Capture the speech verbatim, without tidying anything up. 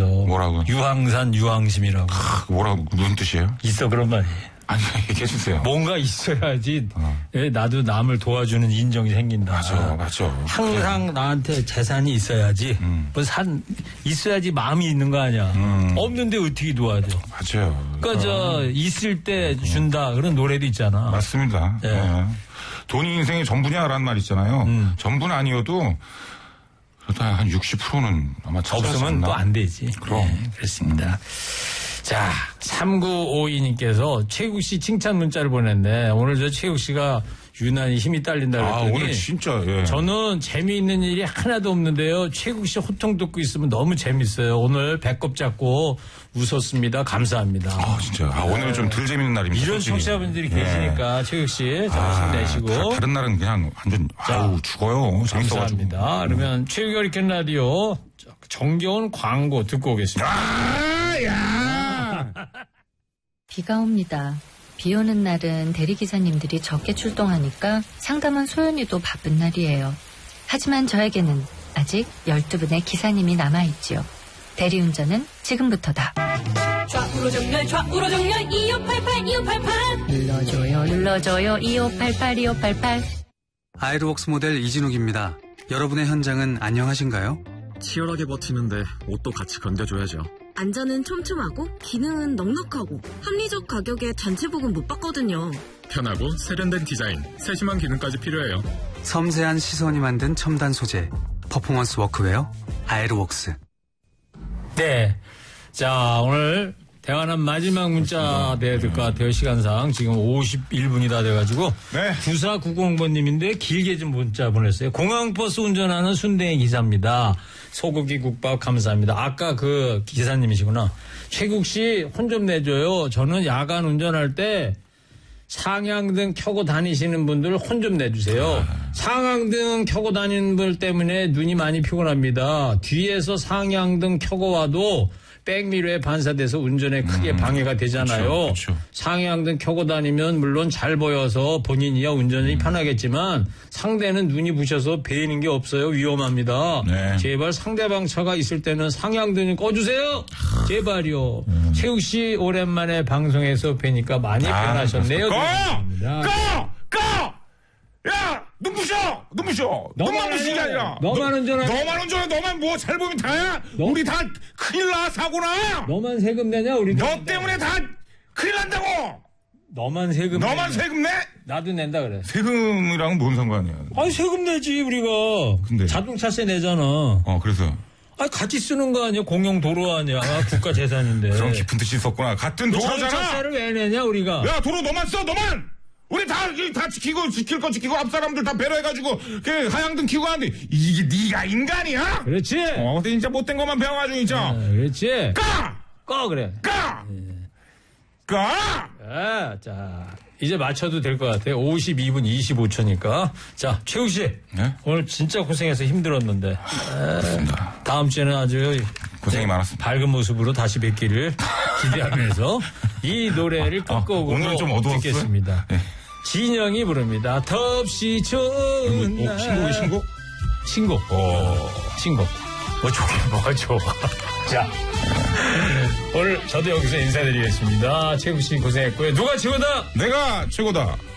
있어. 뭐라고? 유황산 유황심이라고. 아, 뭐라고? 무슨 뜻이에요? 있어 그런 말이. 아니 얘기해 주세요. 뭔가 있어야지 어. 나도 남을 도와주는 인정이 생긴다. 맞아, 맞아. 항상 그래. 나한테 재산이 있어야지. 음. 뭐 산 있어야지 마음이 있는 거 아니야. 음. 없는데 어떻게 도와줘? 맞아요. 그러니까 저 있을 때 준다 그런 노래도 있잖아. 맞습니다. 네. 네. 돈이 인생의 전부냐라는 말 있잖아요. 음. 전부는 아니어도 그래도 한 육십 퍼센트는 아마 없으면 또 안 되지. 그럼. 네, 그렇습니다. 음. 자, 삼구오이 님께서 최국 씨 칭찬 문자를 보냈네. 오늘 저 최국 씨가 유난히 힘이 딸린다 그랬더니. 아, 오늘 진짜, 예. 저는 재미있는 일이 하나도 없는데요. 최국 씨 호통 듣고 있으면 너무 재밌어요. 오늘 배꼽 잡고 웃었습니다. 감사합니다. 아, 진짜. 아, 네. 오늘 좀 덜 재밌는 날입니다. 이런 솔직히. 청취자분들이 예. 계시니까 최국 씨 잘 아, 힘내시고. 다, 다른 날은 그냥 완전, 자, 아우, 죽어요. 감사합니다. 음. 그러면 최국이 어리킨 라디오 정겨운 광고 듣고 오겠습니다. 아, 야! 비가 옵니다. 비 오는 날은 대리기사님들이 적게 출동하니까 상담원 소연이도 바쁜 날이에요. 하지만 저에게는 아직 열두 분의 기사님이 남아있지요. 대리운전은 지금부터다. 좌우로 정렬 좌우로 정렬 이오팔팔 이오팔팔 눌러줘요 눌러줘요 이오팔팔 이오팔팔. 아이르웍스 모델 이진욱입니다. 여러분의 현장은 안녕하신가요? 치열하게 버티는데 옷도 같이 견뎌줘야죠. 안전은 촘촘하고 기능은 넉넉하고 합리적 가격에 단체복은 못 받거든요. 편하고 세련된 디자인, 세심한 기능까지 필요해요. 섬세한 시선이 만든 첨단 소재, 퍼포먼스 워크웨어 아이르웍스. 네, 자 오늘 대화는 마지막 문자 돼야 될 것 같아요. 시간상 지금 오십일 분이 다 돼가지고 네. 구사구공 번님인데 길게 좀 문자 보냈어요. 공항버스 운전하는 순대의 기사입니다. 소고기 국밥 감사합니다. 아까 그 기사님이시구나. 최국 씨 혼 좀 내줘요. 저는 야간 운전할 때 상향등 켜고 다니시는 분들 혼 좀 내주세요. 상향등 켜고 다니는 분 때문에 눈이 많이 피곤합니다. 뒤에서 상향등 켜고 와도 백미러에 반사돼서 운전에 크게 음, 방해가 되잖아요. 그쵸, 그쵸. 상향등 켜고 다니면 물론 잘 보여서 본인이야 운전이 음. 편하겠지만 상대는 눈이 부셔서 베이는 게 없어요. 위험합니다. 네. 제발 상대방 차가 있을 때는 상향등 꺼주세요. 제발요. 음. 최욱 씨 오랜만에 방송에서 뵈니까 많이 아, 변하셨네요. 꺼! 꺼! 꺼! 야! 눈부셔! 눈부셔! 눈만 부시는 게 아니라! 너만 운전해! 너만 운전해! 너만 뭐 잘 보면 다야! 너? 우리 다 큰일 나! 사고나! 너만 세금 내냐? 우리 너 때문에 다 큰일 난다고! 너만 세금 너만 내냐? 세금 내? 나도 낸다 그래. 세금이랑은 뭔 상관이야? 아니 세금 내지 우리가. 근데 자동차세 내잖아. 어 그래서 아니 같이 쓰는 거 아니야? 공용 도로 아니야? 국가 재산인데. 그런 깊은 뜻이 있었구나. 같은 도로잖아. 자동차세를 왜 내냐 우리가? 야 도로 너만 써 너만. 우리 다, 다 지키고, 지킬 거 지키고, 앞 사람들 다 배려해가지고, 그, 하향등 켜고 하는데, 이게 네가 인간이야? 그렇지. 어, 근데 진짜 못된 것만 배워가지고, 진짜. 아, 그렇지. 까! 꺼, 그래. 까! 네. 까! 아, 자, 이제 맞춰도 될 것 같아요. 오십이 분 이십오 초니까. 자, 최욱 씨. 네? 오늘 진짜 고생해서 힘들었는데. 그렇습니다. 다음 주에는 아주. 고생이 많았습니다. 밝은 모습으로 다시 뵙기를 기대하면서 이 노래를 끝곡으로 아, 오늘은 좀 어두웠어요? 듣겠습니다. 네. 진영이 부릅니다. 덥시 좋은 날. 어, 신곡이 신곡? 신곡. 오. 신곡. 뭐 좋게 뭐가 좋아. 자. 오늘 저도 여기서 인사드리겠습니다. 최국 씨 고생했고요. 누가 최고다? 내가 최고다.